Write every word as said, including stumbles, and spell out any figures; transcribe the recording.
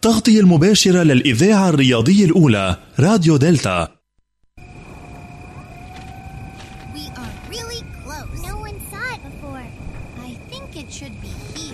تغطية المباشرة للإذاعة الرياضية الأولى راديو دلتا. We are really close. No one saw it before. I think it should be here.